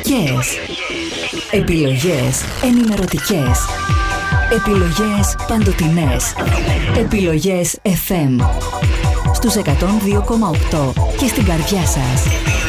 Επιλογές. Επιλογές ενημερωτικές. Επιλογές παντοτινές. Επιλογές FM. Στους 102,8 και στην καρδιά σας.